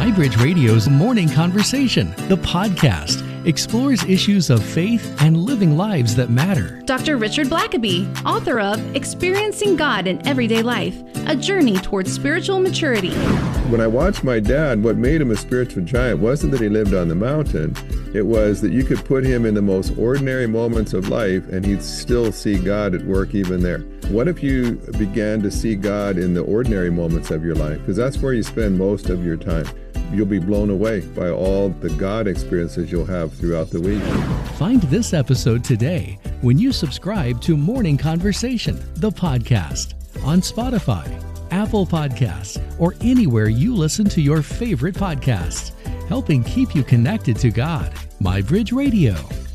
MyBridge Radio's Morning Conversation, the podcast, explores issues of faith and living lives that matter. Dr. Richard Blackaby, author of Experiencing God in Everyday Life, a journey towards spiritual maturity. When I watched my dad, what made him a spiritual giant wasn't that he lived on the mountain. It was that you could put him in the most ordinary moments of life and he'd still see God at work even there. What if you began to see God in the ordinary moments of your life? Because that's where you spend most of your time. You'll be blown away by all the God experiences you'll have throughout the week. Find this episode today when you subscribe to Morning Conversation, the podcast, on Spotify, Apple Podcasts, or anywhere you listen to your favorite podcasts, helping keep you connected to God. MyBridge Radio.